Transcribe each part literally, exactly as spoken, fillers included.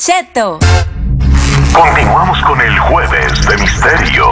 Cheto. Continuamos con el Jueves de Misterio.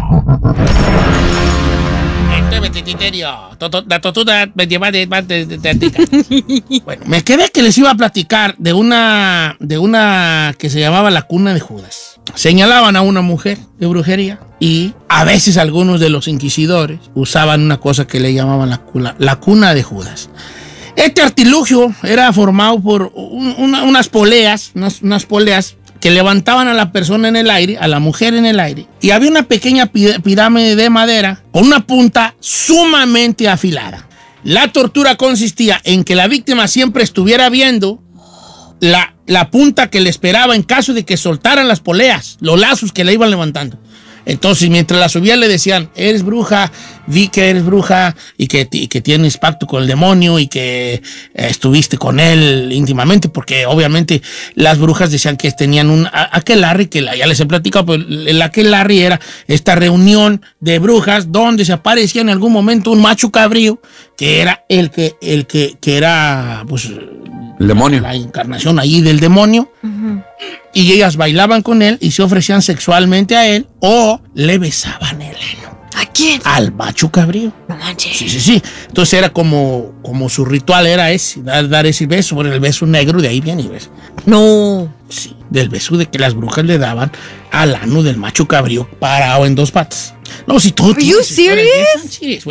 Bueno, me quedé que les iba a platicar de una, de una que se llamaba la cuna de Judas. Señalaban a una mujer de brujería y a veces algunos de los inquisidores usaban una cosa que le llamaban la cuna, la cuna de Judas. Este artilugio era formado por un, una, unas poleas, unas, unas poleas que levantaban a la persona en el aire, a la mujer en el aire, y había una pequeña pirámide de madera con una punta sumamente afilada. La tortura consistía en que la víctima siempre estuviera viendo la, la punta que le esperaba en caso de que soltaran las poleas, los lazos que le iban levantando. Entonces, mientras la subían, le decían, eres bruja, vi que eres bruja y que, y que tienes pacto con el demonio y que eh, estuviste con él íntimamente, porque obviamente las brujas decían que tenían un aquelarre, que la, ya les he platicado, pero el aquelarre era esta reunión de brujas donde se aparecía en algún momento un macho cabrío, que era el que, el que, que era, pues, el demonio. La encarnación ahí del demonio. Uh-huh. Y ellas bailaban con él y se ofrecían sexualmente a él o le besaban el ano. ¿A quién? Al macho cabrío. No manches. Sí, sí, sí. Entonces era como, como su ritual era ese, dar, dar ese beso, por el beso negro, de ahí viene y ves. No. Sí, del beso de que las brujas le daban al ano del macho cabrío parado en dos patas. No, si todo. ¿Are you serious? Sí,